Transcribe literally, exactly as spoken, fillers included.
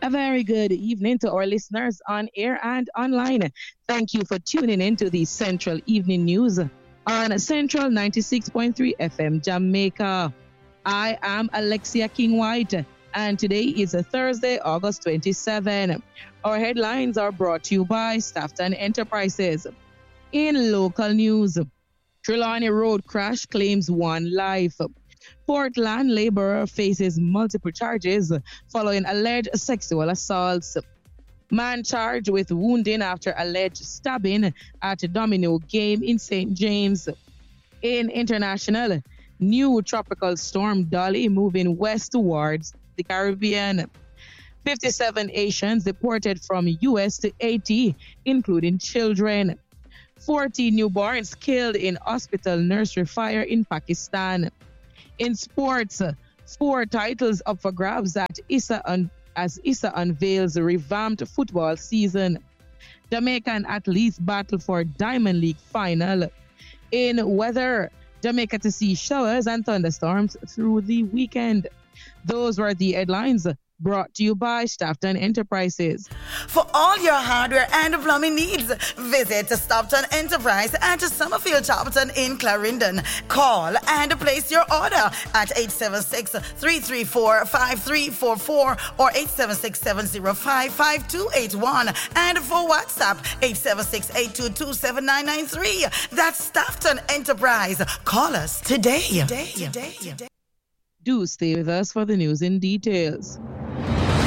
A very good evening to our listeners on air and online. Thank you for tuning in to the Central Evening News on Central ninety-six point three F M Jamaica. I am Alexia King White, and today is a Thursday, August twenty-seventh. Our headlines are brought to you by Staffton Enterprises. In local news, Trelawney Road crash claims one life. Portland laborer faces multiple charges following alleged sexual assaults. Man charged with wounding after alleged stabbing at a domino game in Saint James. In international, new tropical storm Dolly moving west towards the Caribbean. fifty-seven Asians deported from U S to Haiti, including children. forty newborns killed in hospital nursery fire in Pakistan. In sports, four titles up for grabs at Issa un- as Issa unveils a revamped football season. Jamaican athletes battle for Diamond League final. In weather, Jamaica to see showers and thunderstorms through the weekend. Those were the headlines brought to you by Staffton Enterprises. For all your hardware and plumbing needs, visit Staffton Enterprise at Summerfield Charlton in Clarendon. Call and place your order at eight seven six, three three four, five three four four or eight seven six, seven zero five, five two eight one. And for WhatsApp, eight seven six, eight two two, seven nine nine three. That's Staffton Enterprise. Call us today. today. today. today. Do stay with us for the news in details.